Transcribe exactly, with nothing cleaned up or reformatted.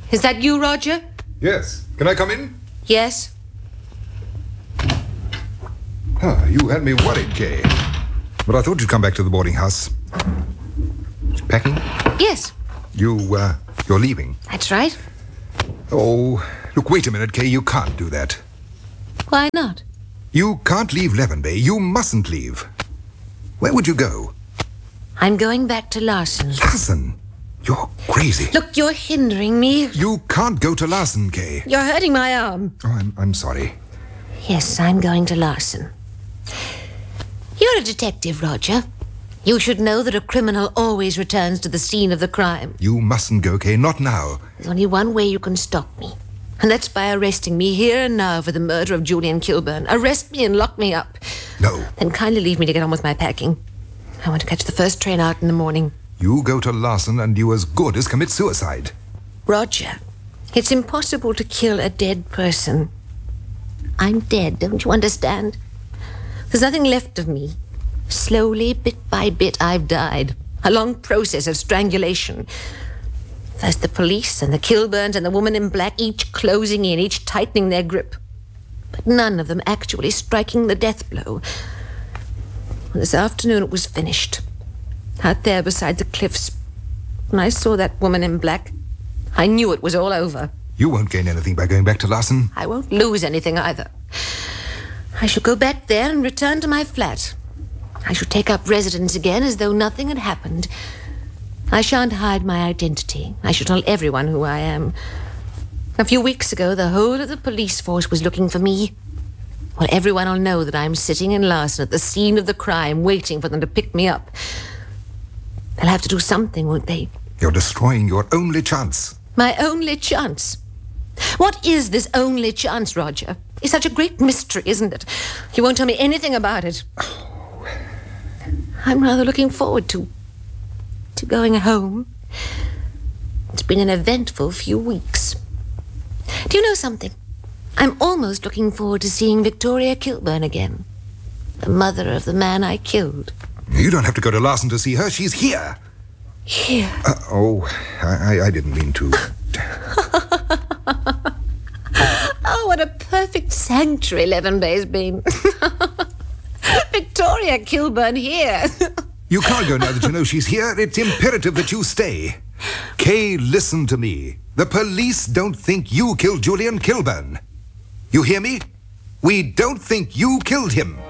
Is that you, Roger? Yes. Can I come in? Yes. Ah, you had me worried, Kay. But I thought you'd come back to the boarding house. Packing? Yes. You, uh, you're leaving? That's right. Oh, look, wait a minute, Kay. You can't do that. Why not? You can't leave Leavenbay. You mustn't leave. Where would you go? I'm going back to Larson. Larson? You're crazy. Look, you're hindering me. You can't go to Larson, Kay. You're hurting my arm. Oh, I'm, I'm sorry. Yes, I'm going to Larson. You're a detective, Roger. You should know that a criminal always returns to the scene of the crime. You mustn't go, Kay. Not now. There's only one way you can stop me. And that's by arresting me here and now for the murder of Julian Kilburn. Arrest me and lock me up. No. Then kindly leave me to get on with my packing. I want to catch the first train out in the morning. You go to Larson and you as good as commit suicide. Roger, it's impossible to kill a dead person. I'm dead, don't you understand? There's nothing left of me. Slowly, bit by bit, I've died. A long process of strangulation. First the police and the Kilburns and the woman in black, each closing in, each tightening their grip. But none of them actually striking the death blow. Well, this afternoon it was finished. Out there beside the cliffs, when I saw that woman in black, I knew it was all over. You won't gain anything by going back to Larson. I won't lose anything either. I shall go back there and return to my flat. I shall take up residence again as though nothing had happened. I shan't hide my identity. I shall tell everyone who I am. A few weeks ago, the whole of the police force was looking for me. Well, everyone will know that I'm sitting in Larson at the scene of the crime, waiting for them to pick me up. They'll have to do something, won't they? You're destroying your only chance. My only chance? What is this only chance, Roger? It's such a great mystery, isn't it? You won't tell me anything about it. Oh. I'm rather looking forward to... to going home. It's been an eventful few weeks. Do you know something? I'm almost looking forward to seeing Victoria Kilburn again. The mother of the man I killed. You don't have to go to Larson to see her. She's here. Here? Uh, oh, I, I didn't mean to. Oh, what a perfect sanctuary Leavenbay's been. Victoria Kilburn here. You can't go now that you know she's here. It's imperative that you stay. Kay, listen to me. The police don't think you killed Julian Kilburn. You hear me? We don't think you killed him.